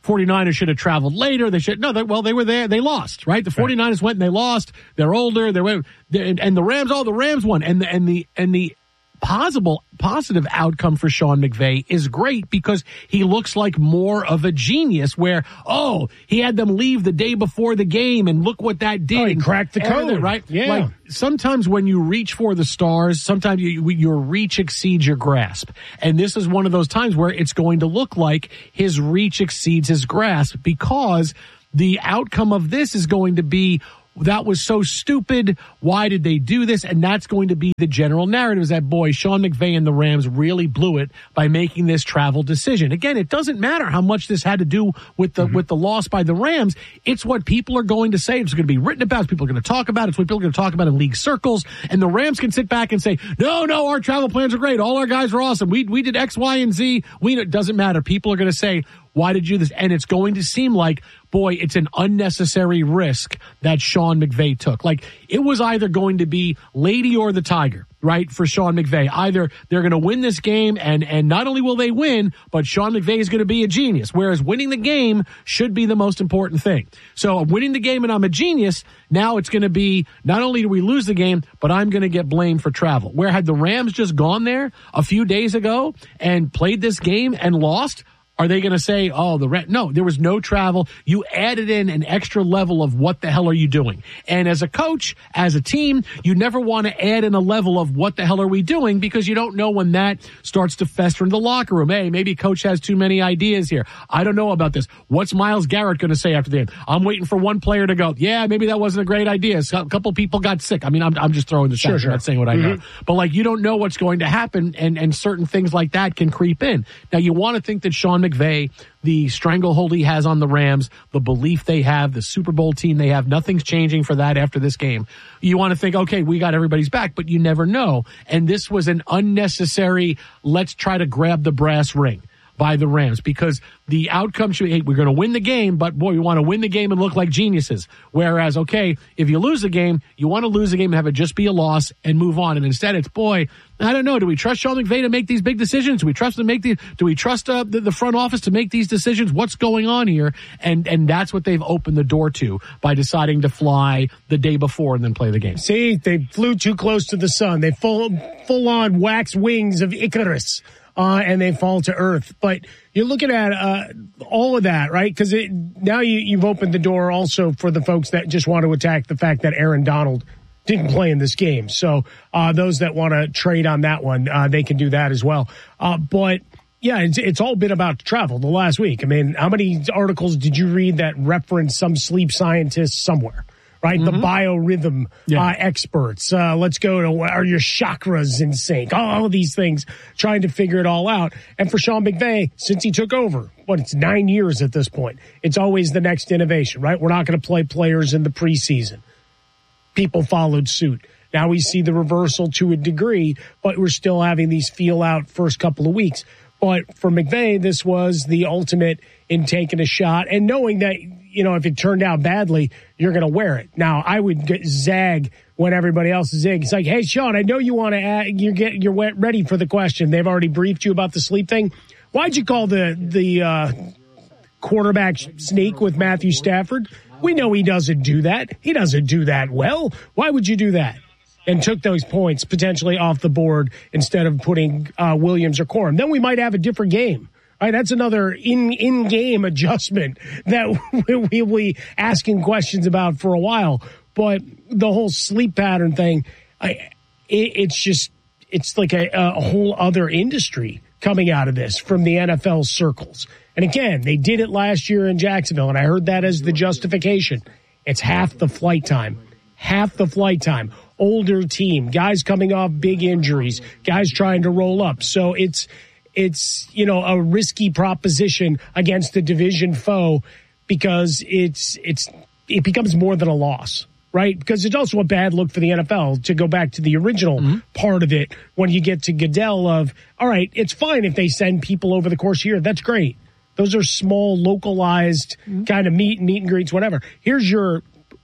forty-niners should have traveled later. They should, no, they, well, they were there. They lost, right? The forty-niners went and they lost. They're older. They went, and, and the Rams, oh, the Rams won. And the, and the, and the, Possible positive outcome for Sean McVay is great because he looks like more of a genius where, oh, he had them leave the day before the game and look what that did. Oh, he cracked the code, right? Yeah. Like sometimes when you reach for the stars, sometimes you, your reach exceeds your grasp. And this is one of those times where it's going to look like his reach exceeds his grasp because the outcome of this is going to be, that was so stupid. Why did they do this? And that's going to be the general narrative is that, boy, Sean McVay and the Rams really blew it by making this travel decision. Again, it doesn't matter how much this had to do with the, mm-hmm. with the loss by the Rams. It's what people are going to say. It's going to be written about. People are going to talk about it. It's what people are going to talk about in league circles. And the Rams can sit back and say, no, no, our travel plans are great. All our guys are awesome. We, we did X, Y, and Z. We, it doesn't matter. People are going to say, why did you do this? And it's going to seem like, boy, it's an unnecessary risk that Sean McVay took. Like, it was either going to be Lady or the Tiger, right, for Sean McVay. Either they're going to win this game, and, and not only will they win, but Sean McVay is going to be a genius, whereas winning the game should be the most important thing. So winning the game and I'm a genius, now it's going to be not only do we lose the game, but I'm going to get blamed for travel. Where had the Rams just gone there a few days ago and played this game and lost, are they going to say, oh, the rent? No, there was no travel. You added in an extra level of what the hell are you doing? And as a coach, as a team, you never want to add in a level of what the hell are we doing because you don't know when that starts to fester in the locker room. Hey, maybe coach has too many ideas here. I don't know about this. What's Myles Garrett going to say after the game? I'm waiting for one player to go, yeah, maybe that wasn't a great idea. So a couple people got sick. I mean, I'm, I'm just throwing this sure, out. Sure. I'm not saying what I know. Mm-hmm. But like, you don't know what's going to happen and, and certain things like that can creep in. Now, you want to think that Sean McVay, the stranglehold he has on the Rams, the belief they have, the Super Bowl team they have, nothing's changing for that after this game. You want to think, okay, we got everybody's back, but you never know. And this was an unnecessary, let's try to grab the brass ring by the Rams because the outcome should be, hey, we're going to win the game, but boy, we want to win the game and look like geniuses. Whereas, okay, if you lose the game, you want to lose the game and have it just be a loss and move on. And instead it's, boy, I don't know. Do we trust Sean McVay to make these big decisions? Do we trust him to make these, do we trust uh, the, the front office to make these decisions? What's going on here? And, and that's what they've opened the door to by deciding to fly the day before and then play the game. See, they flew too close to the sun. They full, full on wax wings of Icarus. Uh, and they fall to earth. But you're looking at uh, all of that, right? Because now you, you've opened the door also for the folks that just want to attack the fact that Aaron Donald didn't play in this game. So uh, those that want to trade on that one, uh, they can do that as well. Uh, but, yeah, it's, it's all been about travel the last week. I mean, how many articles did you read that reference some sleep scientist somewhere? Right, mm-hmm. The biorhythm yeah. uh, experts. Uh, let's go to, are your chakras in sync? All of these things, trying to figure it all out. And for Sean McVay, since he took over, what, it's nine years at this point, it's always the next innovation, right? We're not going to play players in the preseason. People followed suit. Now we see the reversal to a degree, but we're still having these feel-out first couple of weeks. But for McVay, this was the ultimate in taking a shot and knowing that, you know, if it turned out badly, you're going to wear it. Now, I would get zag when everybody else is in. It's like, hey, Sean, I know you want to add, you're get, you're ready for the question. They've already briefed you about the sleep thing. Why'd you call the, the, uh, quarterback sneak with Matthew Stafford? We know he doesn't do that. He doesn't do that well. Why would you do that? And took those points potentially off the board instead of putting uh, Williams or Corum. Then we might have a different game. All right, that's another in, in-game adjustment that we'll be asking questions about for a while. But the whole sleep pattern thing, I, it, it's just, it's like a, a whole other industry coming out of this from the N F L circles. And again, they did it last year in Jacksonville, and I heard that as the justification. It's half the flight time. Half the flight time. Older team, guys coming off big injuries, guys trying to roll up. So it's, it's, you know, a risky proposition against the division foe because it's, it's, it becomes more than a loss, right? Because it's also a bad look for the N F L to go back to the original mm-hmm. part of it when you get to Goodell of, all right, it's fine if they send people over the course of the year. That's great. Those are small, localized mm-hmm. kind of meet, meet and greets, whatever. Here's your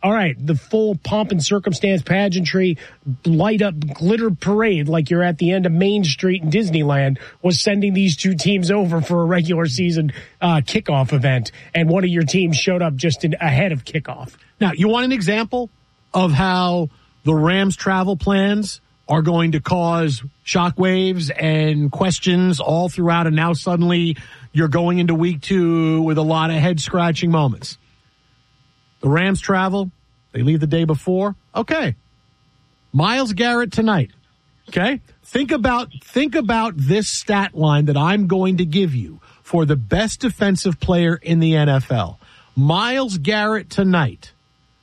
all right, the full pomp and circumstance pageantry, light up glitter parade like you're at the end of Main Street in Disneyland was sending these two teams over for a regular season uh, kickoff event, and one of your teams showed up just in, ahead of kickoff. Now, you want an example of how the Rams travel plans are going to cause shockwaves and questions all throughout, and now suddenly you're going into week two with a lot of head-scratching moments. The Rams travel. They leave the day before. Okay. Myles Garrett tonight. Okay? Think about, think about this stat line that I'm going to give you for the best defensive player in the N F L. Myles Garrett tonight.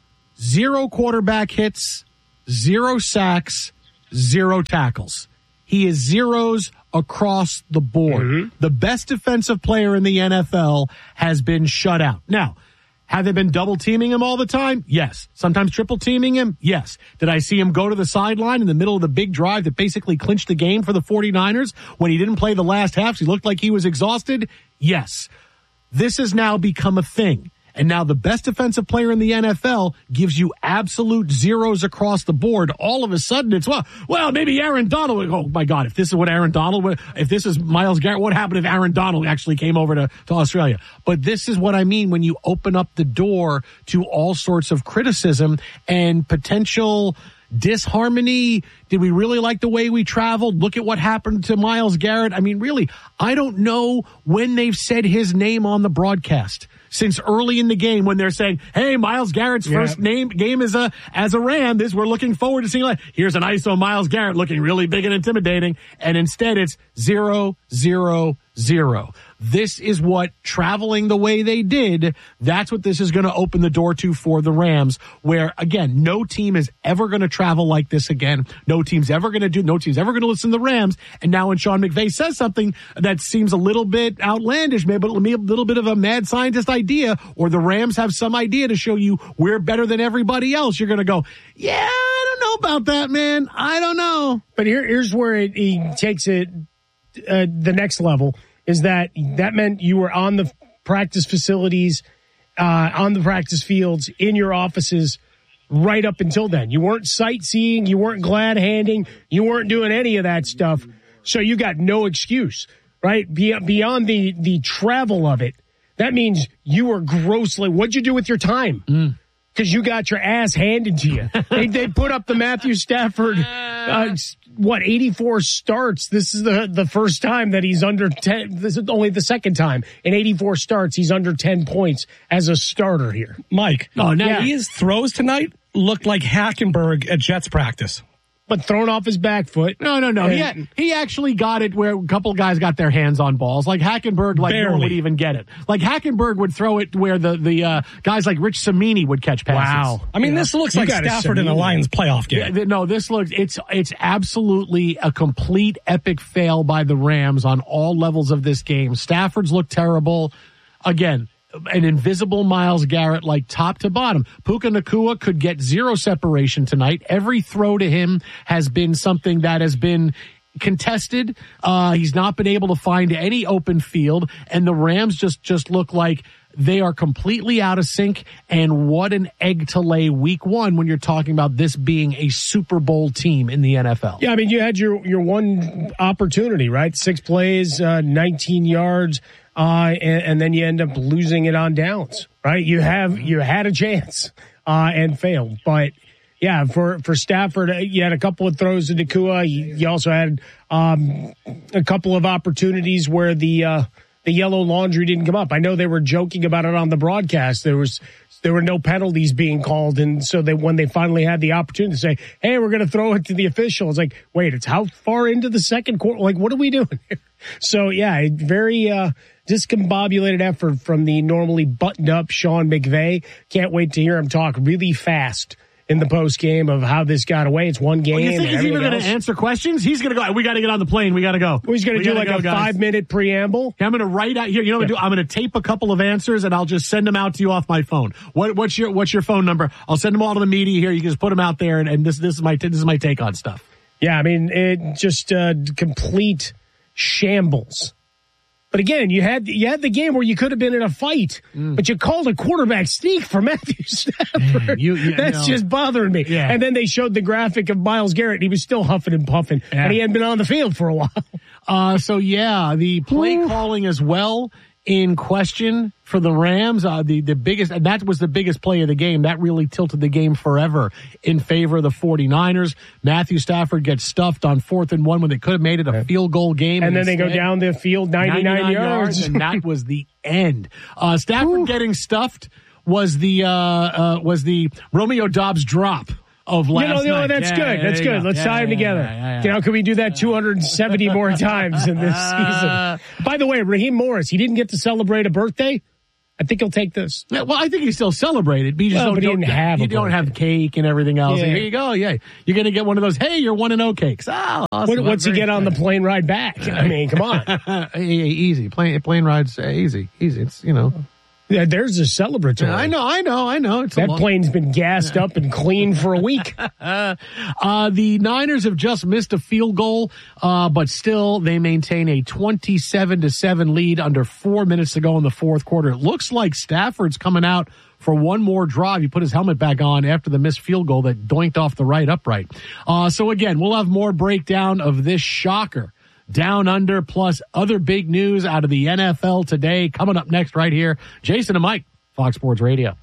Zero quarterback hits, zero sacks, zero tackles. He is zeros across the board. Mm-hmm. The best defensive player in the N F L has been shut out. Now, have they been double teaming him all the time? Yes. Sometimes triple teaming him? Yes. Did I see him go to the sideline in the middle of the big drive that basically clinched the game for the 49ers when he didn't play the last half? So he looked like he was exhausted? Yes. This has now become a thing. And now the best defensive player in the N F L gives you absolute zeros across the board. All of a sudden, it's, well, well, maybe Aaron Donald. Oh, my God, if this is what Aaron Donald, if this is Myles Garrett, what happened if Aaron Donald actually came over to, to Australia? But this is what I mean when you open up the door to all sorts of criticism and potential disharmony. Did we really like the way we traveled? Look at what happened to Myles Garrett. I mean, really, I don't know when they've said his name on the broadcast. Since early in the game when they're saying, hey, Myles Garrett's yeah. first name game is a as a Ram. This we're looking forward to seeing. Like, here's an I S O Myles Garrett looking really big and intimidating. And instead it's zero, zero, zero. This is what traveling the way they did, that's what this is going to open the door to for the Rams, where, again, no team is ever going to travel like this again. No team's ever going to do, no team's ever going to listen to the Rams. And now when Sean McVay says something that seems a little bit outlandish, maybe a little bit of a mad scientist idea, or the Rams have some idea to show you we're better than everybody else, you're going to go, yeah, I don't know about that, man. I don't know. But here, here's where it, he takes it uh, the next level. Is that that meant you were on the practice facilities, uh, on the practice fields, in your offices right up until then. You weren't sightseeing. You weren't glad handing. You weren't doing any of that stuff. So you got no excuse, right? Be- beyond the, the travel of it, that means you were grossly, what'd you do with your time? Mm. Because you got your ass handed to you. they, they put up the Matthew Stafford, uh, what, eighty-four starts. This is the, the first time that he's under ten. This is only the second time in eighty-four starts he's under ten points as a starter here. Mike, oh, now yeah. his throws tonight looked like Hackenberg at Jets practice. But thrown off his back foot. No, no, no. And he, he actually got it where a couple guys got their hands on balls. Like Hackenberg, like no one would even get it. Like Hackenberg would throw it where the, the uh, guys like Rich Cimini would catch passes. Wow. I mean, yeah. this looks you like Stafford in a Lions playoff game. Yeah, no, this looks, it's, it's absolutely a complete epic fail by the Rams on all levels of this game. Stafford's looked terrible. Again, an invisible Myles Garrett, like top to bottom. Puka Nacua could get zero separation tonight. Every throw to him has been something that has been contested. Uh, he's not been able to find any open field, and the Rams just, just look like they are completely out of sync. And what an egg to lay week one when you're talking about this being a Super Bowl team in the N F L. Yeah, I mean, you had your, your one opportunity, right? Six plays, uh, nineteen yards. Uh, and, and then you end up losing it on downs, right? You have, you had a chance, uh, and failed. But yeah, for, for Stafford, you had a couple of throws to Nacua. You, you also had, um, a couple of opportunities where the, uh, the yellow laundry didn't come up. I know they were joking about it on the broadcast. There was, there were no penalties being called. And so they, when they finally had the opportunity to say, hey, we're going to throw it to the official, it's like, wait, it's how far into the second quarter? Like, what are we doing here? So yeah, very, uh, discombobulated effort from the normally buttoned up Sean McVay. Can't wait to hear him talk really fast in the post game of how this got away. It's one game. Well, you think he's even going to answer questions? He's going to go, we got to get on the plane. We got to go. Well, he's going to do like go, a guys. five minute preamble. I'm going to write out here. You know what yeah. I'm going to tape a couple of answers and I'll just send them out to you off my phone. What, what's your, what's your phone number? I'll send them all to the media here. You can just put them out there. And, and this, this is my, this is my take on stuff. Yeah. I mean, it just, uh, complete shambles But again, you had you had the game where you could have been in a fight, mm. but you called a quarterback sneak for Matthew Stafford. Man, you, you, That's no. just bothering me. Yeah. And then they showed the graphic of Myles Garrett, and he was still huffing and puffing, yeah. and he hadn't been on the field for a while. Uh, so, yeah, the play calling as well in question for the Rams, uh, the, the biggest, and that was the biggest play of the game. That really tilted the game forever in favor of the 49ers. Matthew Stafford gets stuffed on fourth and one when they could have made it a field goal game. And, and then they go down the field ninety-nine, ninety-nine yards. yards. And that was the end. Uh, Stafford Ooh. getting stuffed was the, uh, uh, was the Romeo Doubs drop of last you know, you know, night. That's yeah, good. That's good. Go. Let's yeah, tie them yeah, together. Yeah, yeah, yeah. You know, can we do that two hundred seventy more times in this season? By the way, Raheem Morris, he didn't get to celebrate a birthday. I think he'll take this. Yeah, well, I think he still celebrated, but you just well, don't, but he didn't don't have. You don't have cake and everything else. Yeah. And here you go. Yeah, you're going to get one of those. Hey, you're one and oh cakes. Oh, awesome. What, what's he get excited. on the plane ride back? I mean, come on. hey, easy plane plane rides. Uh, easy, easy. It's you know. Yeah, there's a celebratory. Yeah, I know, I know, I know. It's that plane's been gassed up and cleaned for a week. uh, the Niners have just missed a field goal, uh, but still they maintain a twenty-seven to seven lead under four minutes to go in the fourth quarter. It looks like Stafford's coming out for one more drive. He put his helmet back on after the missed field goal that doinked off the right upright. Uh, so again, we'll have more breakdown of this shocker. Down Under, plus other big news out of the N F L today. Coming up next right here, Jason and Mike, Fox Sports Radio.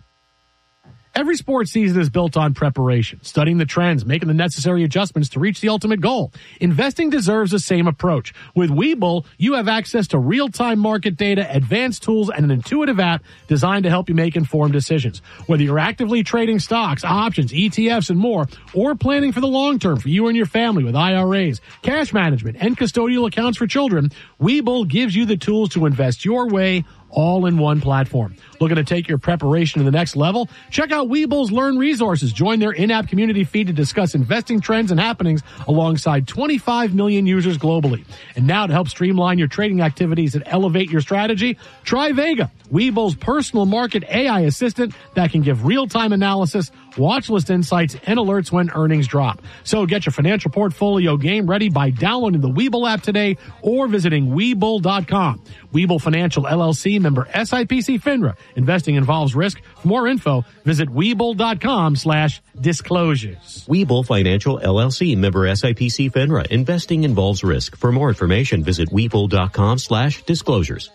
Every sports season is built on preparation, studying the trends, making the necessary adjustments to reach the ultimate goal. Investing deserves the same approach. With Webull, you have access to real-time market data, advanced tools, and an intuitive app designed to help you make informed decisions. Whether you're actively trading stocks, options, E T Fs, and more, or planning for the long term for you and your family with I R As, cash management, and custodial accounts for children, Webull gives you the tools to invest your way all in one platform. Looking to take your preparation to the next level? Check out Webull's Learn Resources. Join their in-app community feed to discuss investing trends and happenings alongside twenty-five million users globally. And now to help streamline your trading activities and elevate your strategy, try Vega, Webull's personal market A I assistant that can give real-time analysis, watch list insights, and alerts when earnings drop. So get your financial portfolio game ready by downloading the Webull app today or visiting Webull dot com. Webull Financial L L C, member S I P C FINRA. Investing involves risk. For more info, visit Webull dot com slash disclosures. Webull Financial L L C, member S I P C FINRA. Investing involves risk. For more information, visit Webull dot com slash disclosures.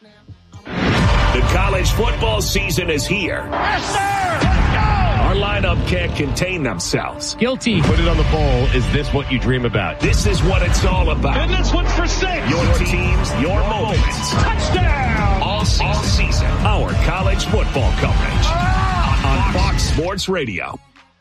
The college football season is here. Yes, sir! Our lineup can't contain themselves. Guilty. Put it on the bowl. Is this what you dream about? This is what it's all about. And this one's for six. Your teams, your, your moments. Touchdown! All season. All season. Our college football coverage ah! on Fox Sports Radio.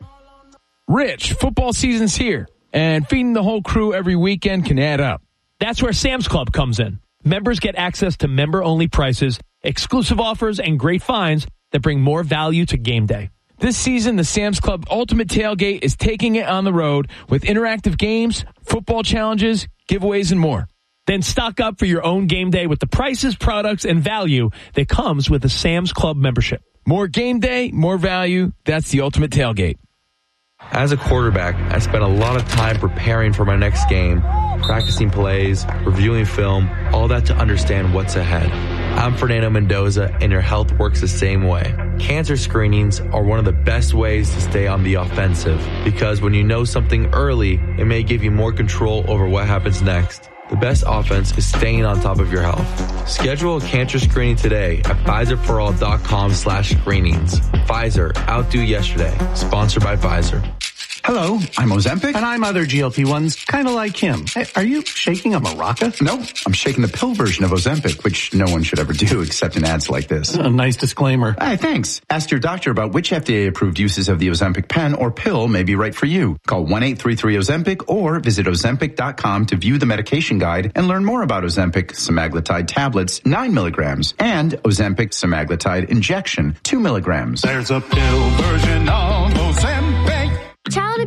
Rich, football season's here, and feeding the whole crew every weekend can add up. That's where Sam's Club comes in. Members get access to member-only prices, exclusive offers, and great finds that bring more value to game day. This season, the Sam's Club Ultimate Tailgate is taking it on the road with interactive games, football challenges, giveaways, and more. Then stock up for your own game day with the prices, products, and value that comes with a Sam's Club membership. More game day, more value. That's the Ultimate Tailgate. As a quarterback, I spent a lot of time preparing for my next game, practicing plays, reviewing film, all that to understand what's ahead. I'm Fernando Mendoza, and your health works the same way. Cancer screenings are one of the best ways to stay on the offensive, because when you know something early, it may give you more control over what happens next. The best offense is staying on top of your health. Schedule a cancer screening today at Pfizer for all dot com slash screenings. Pfizer, outdo yesterday. Sponsored by Pfizer. Hello, I'm Ozempic. And I'm other G L P ones, kind of like him. Hey, are you shaking a maraca? No, I'm shaking the pill version of Ozempic, which no one should ever do except in ads like this. A nice disclaimer. Hey, thanks. Ask your doctor about which F D A-approved uses of the Ozempic pen or pill may be right for you. Call one eight three three Ozempic or visit Ozempic dot com to view the medication guide and learn more about Ozempic semaglutide tablets, nine milligrams, and Ozempic semaglutide injection, two milligrams. There's a pill version of Ozempic. Child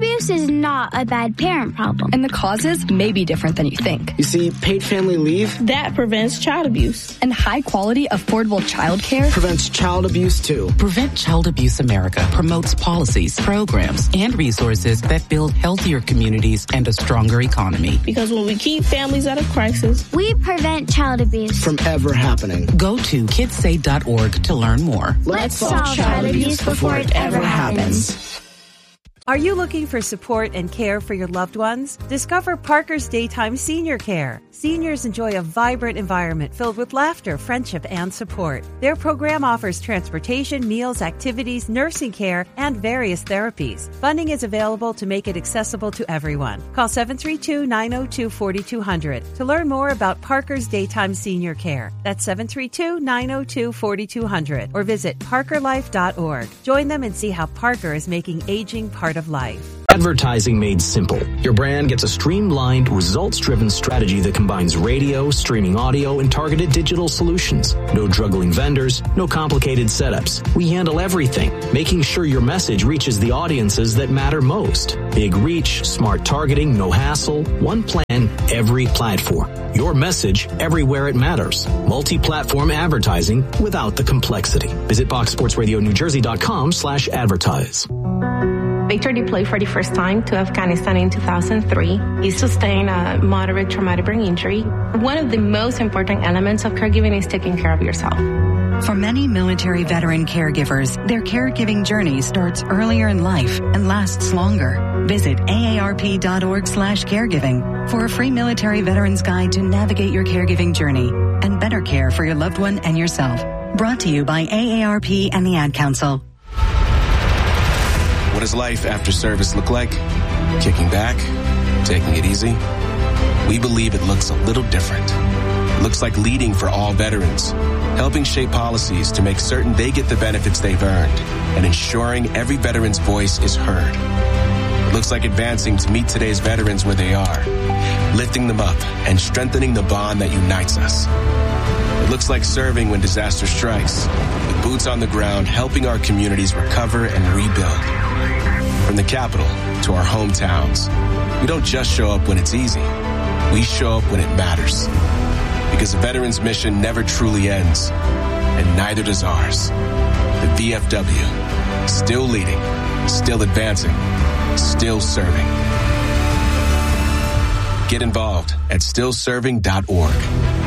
abuse is not a bad parent problem. And the causes may be different than you think. You see, paid family leave, that prevents child abuse. And high quality, affordable child care prevents child abuse too. Prevent Child Abuse America promotes policies, programs, and resources that build healthier communities and a stronger economy. Because when we keep families out of crisis, we prevent child abuse from ever happening. Go to kids say dot org to learn more. Let's solve child abuse before it ever happens. Are you looking for support and care for your loved ones? Discover Parker's Daytime Senior Care. Seniors enjoy a vibrant environment filled with laughter, friendship, and support. Their program offers transportation, meals, activities, nursing care, and various therapies. Funding is available to make it accessible to everyone. Call seven three two, nine zero two, four two zero zero to learn more about Parker's Daytime Senior Care. That's seven three two, nine zero two, four two zero zero or visit parker life dot org. Join them and see how Parker is making aging part of life. Advertising made simple. Your brand gets a streamlined, results-driven strategy that combines radio, streaming audio, and targeted digital solutions. No juggling vendors, no complicated setups. We handle everything, making sure your message reaches the audiences that matter most. Big reach, smart targeting, no hassle, one plan, every platform. Your message everywhere it matters. Multi-platform advertising without the complexity. Visit fox sports radio new jersey dot com slash advertise. Victor deployed for the first time to Afghanistan in two thousand three. He sustained a moderate traumatic brain injury. One of the most important elements of caregiving is taking care of yourself. For many military veteran caregivers, their caregiving journey starts earlier in life and lasts longer. Visit A A R P dot org slash caregiving for a free military veterans guide to navigate your caregiving journey and better care for your loved one and yourself. Brought to you by A A R P and the Ad Council. What does life after service look like? Kicking back? Taking it easy? We believe it looks a little different. It looks like leading for all veterans, helping shape policies to make certain they get the benefits they've earned, and ensuring every veteran's voice is heard. It looks like advancing to meet today's veterans where they are, lifting them up and strengthening the bond that unites us. It looks like serving when disaster strikes, with boots on the ground helping our communities recover and rebuild. From the capital to our hometowns, we don't just show up when it's easy. We show up when it matters. Because a veteran's mission never truly ends, and neither does ours. The V F W, still leading, still advancing, still serving. Get involved at still serving dot org.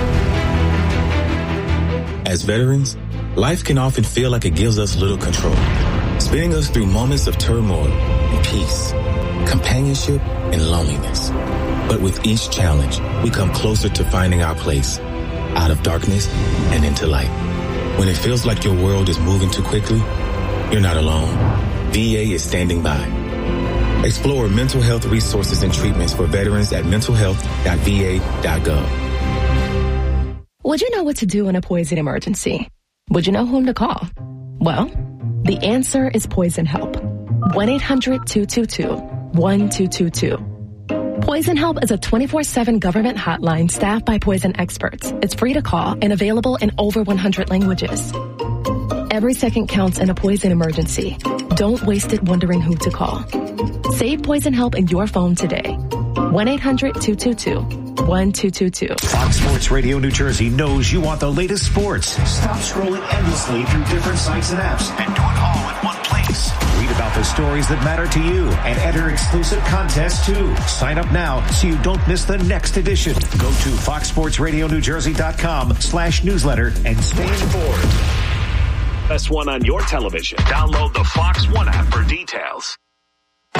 As veterans, life can often feel like it gives us little control, spinning us through moments of turmoil and peace, companionship and loneliness. But with each challenge, we come closer to finding our place, out of darkness and into light. When it feels like your world is moving too quickly, you're not alone. V A is standing by. Explore mental health resources and treatments for veterans at mental health dot v a dot gov. Would you know what to do in a poison emergency? Would you know whom to call? Well, the answer is Poison Help. one eight hundred two two two one two two two. Poison Help is a twenty-four seven government hotline staffed by poison experts. It's free to call and available in over one hundred languages. Every second counts in a poison emergency. Don't waste it wondering who to call. Save Poison Help in your phone today. one eight hundred two two two one two two two. Fox Sports Radio New Jersey knows you want the latest sports. Stop scrolling endlessly through different sites and apps and do it all in one place. Read about the stories that matter to you and enter exclusive contests too. Sign up now so you don't miss the next edition. Go to fox sports radio new jersey dot com slash newsletter and stay informed. Best one on your television. Download the Fox One app for details.